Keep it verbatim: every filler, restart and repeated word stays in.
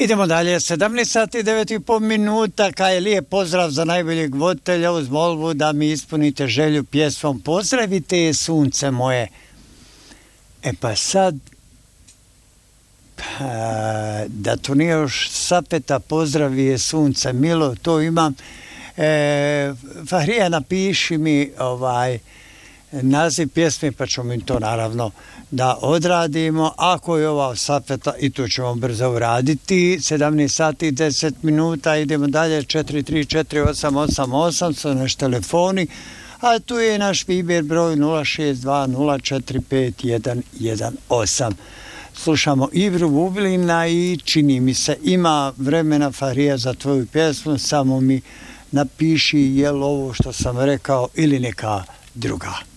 Idemo dalje, sedamnaest sati i devet i pol minuta, kaj je lijep pozdrav za najboljeg voditelja uz molbu da mi ispunite želju pjesmom Pozdravite je sunce moje. E pa sad, pa, da to nije još sapeta pozdravi je sunce milo, to imam. E, Fahrija, napiši mi ovaj naziv pjesme pa ćemo mi to naravno da odradimo. Ako je ova sapeta i to ćemo brzo uraditi. sedamnaest sati i deset minuta, idemo dalje. Četiri tri četiri osam osam osam su naš telefoni, a tu je naš Viber broj nula šest dva nula četiri pet jedan jedan osam. Slušamo Ibru Bublina i čini mi se ima vremena, Fahrija, za tvoju pjesmu, samo mi napiši je li ovo što sam rekao ili neka druga.